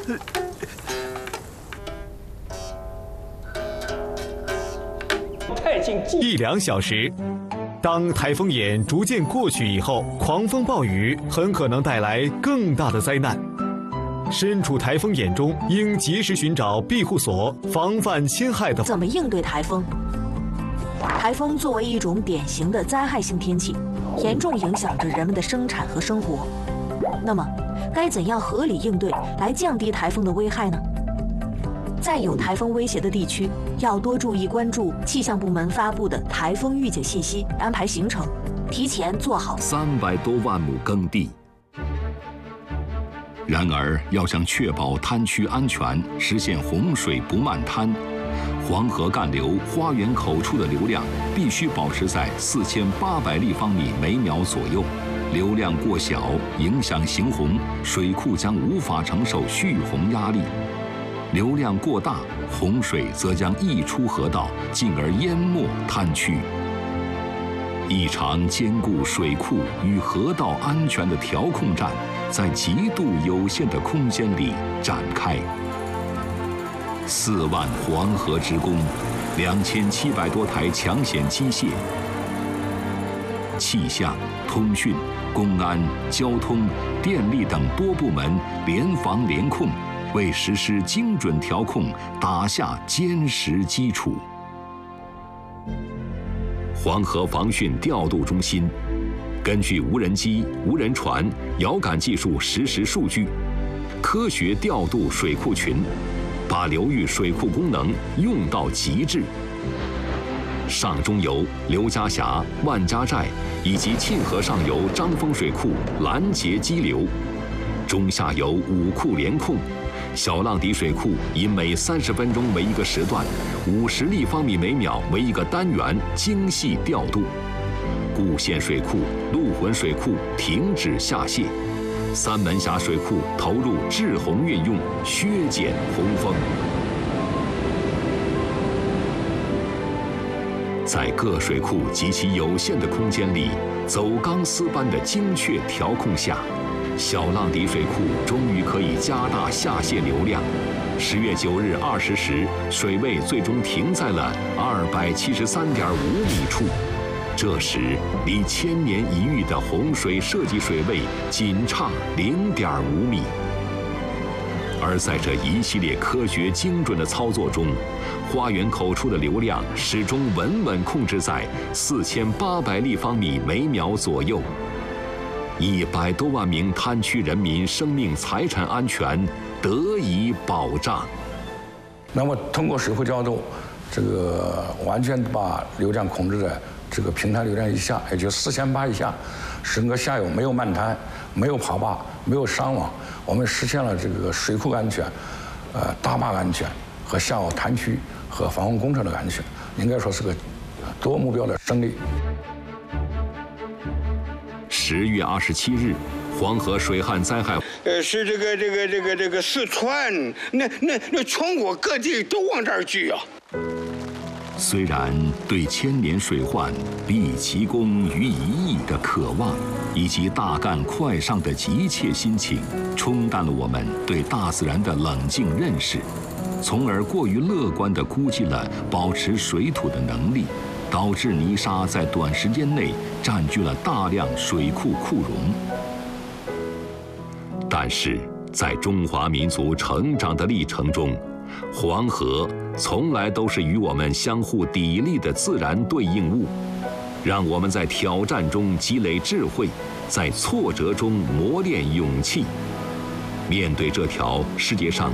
1-2小时，当台风眼逐渐过去以后，狂风暴雨很可能带来更大的灾难。身处台风眼中，应及时寻找庇护所，防范侵害的。 怎么应对台风？台风作为一种典型的灾害性天气，严重影响着人们的生产和生活。那么，该怎样合理应对来降低台风的危害呢？在有台风威胁的地区，要多注意关注气象部门发布的台风预警信息，安排行程，提前做好。 300多万亩耕地。然而，要想确保滩区安全，实现洪水不漫滩，黄河干流花园口处的流量必须保持在4800立方米每秒左右。流量过小，影响行洪，水库将无法承受蓄洪压力。流量过大，洪水则将溢出河道，进而淹没滩区。一场兼顾水库与河道安全的调控战，在极度有限的空间里展开。4万黄河职工，2700多台抢险机械，气象、通讯、公安、交通、电力等多部门联防联控，为实施精准调控打下坚实基础。黄河防汛调度中心根据无人机、无人船、遥感技术实时数据，科学调度水库群，把流域水库功能用到极致。上中游刘家峡、万家寨以及沁河上游张峰水库拦截激流，中下游5库联控。小浪底水库以每30分钟为一个时段，50立方米每秒为一个单元精细调度。固县水库、陆浑水库停止下泄，三门峡水库投入滞洪运用，削减洪峰。在各水库极其有限的空间里，走钢丝般的精确调控下，小浪底水库终于可以加大下泄流量。10月9日20时，水位最终停在了273.5米处。这时，离千年一遇的洪水设计水位仅差0.5米。而在这一系列科学精准的操作中，花园口处的流量始终稳稳控制在4800立方米每秒左右。100多万名滩区人民生命财产安全得以保障。 那么，通过水库调度，这个完全把流量控制在这个平台流量以下，也就4800以下，整个下游没有漫滩，没有跑坝，没有伤亡，我们实现了这个水库安全、大坝安全和下游滩区和防洪工程的安全，应该说是个多目标的胜利。 10月27日，黄河水旱灾害， 是这个四川，那全国各地都往这儿聚啊。 虽然对千年水患毕其功于一役的渴望，以及大干快上的急切心情，冲淡了我们对大自然的冷静认识，从而过于乐观地估计了保持水土的能力，导致泥沙在短时间内占据了大量水库库容。但是在中华民族成长的历程中，黄河从来都是与我们相互砥砺的自然对应物，让我们在挑战中积累智慧，在挫折中磨练勇气。面对这条世界上